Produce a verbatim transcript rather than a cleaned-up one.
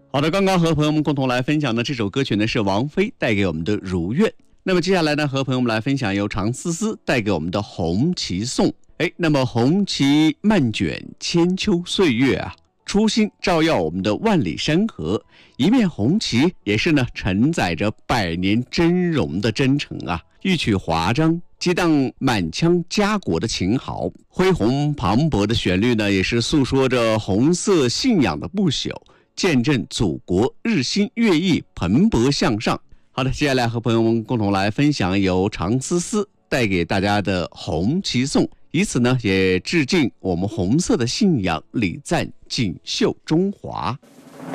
好的，刚刚和朋友们共同来分享的这首歌曲呢，是王菲带给我们的《如愿》。那么接下来呢，和朋友们来分享由常思思带给我们的《红旗颂》。哎，那么红旗漫卷千秋岁月啊，初心照耀我们的万里山河。一面红旗也是呢，承载着百年峥嵘的真诚啊，玉曲华章，激荡满腔家国的情豪。恢宏磅礴的旋律呢，也是诉说着红色信仰的不朽，见证祖国日新月异，蓬勃向上。好的，接下来和朋友们共同来分享由常思思带给大家的《红旗颂》，以此呢也致敬我们红色的信仰，礼赞锦绣中华。